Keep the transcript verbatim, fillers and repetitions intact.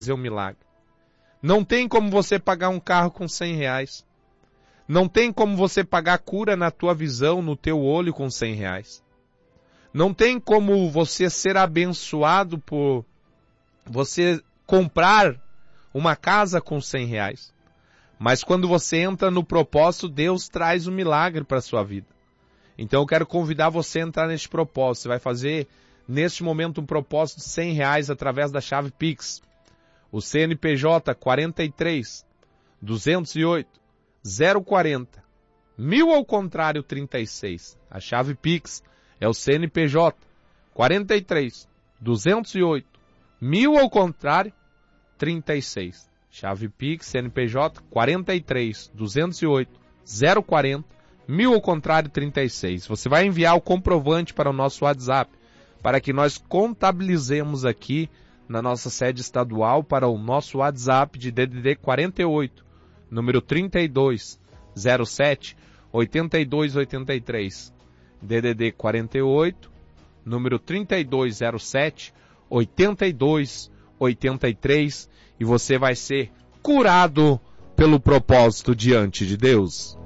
fazer um milagre. Não tem como você pagar um carro com cem reais. Não tem como você pagar cura na tua visão, no teu olho com cem reais. Não tem como você ser abençoado por você comprar uma casa com cem reais. Mas quando você entra no propósito, Deus traz um milagre para a sua vida. Então eu quero convidar você a entrar neste propósito. Você vai fazer, neste momento, um propósito de cem reais através da chave Pix. O C N P J quarenta e três, duzentos e oito, zero quarenta, mil ao contrário trinta e seis. A chave Pix é o C N P J quarenta e três, duzentos e oito, mil ao contrário trinta e seis. Chave Pix, C N P J quarenta e três, duzentos e oito, zero quarenta, mil ao contrário trinta e seis. Você vai enviar o comprovante para o nosso WhatsApp, para que nós contabilizemos aqui na nossa sede estadual para o nosso WhatsApp de D D D quarenta e oito, número trinta e dois, zero sete, oitenta e dois oitenta e três. D D D quarenta e oito, número trinta e dois, zero sete, oitenta e dois oitenta e três, e você vai ser curado pelo propósito diante de Deus.